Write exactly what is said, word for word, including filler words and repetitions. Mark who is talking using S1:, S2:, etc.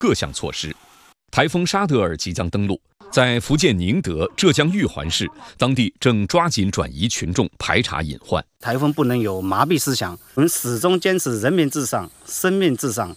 S1: 各项措施。台风沙德尔即将登陆，在福建宁德、浙江玉环市，当地正抓紧转移群众，排查隐患。
S2: 台风不能有麻痹思想，我们始终坚持人民至上、生命至上。